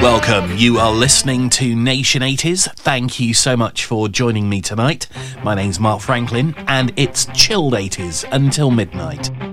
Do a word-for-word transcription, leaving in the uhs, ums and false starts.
Welcome, you are listening to Nation eighties. Thank you so much for joining me tonight. My name's Mark Franklin and it's chilled eighties until midnight.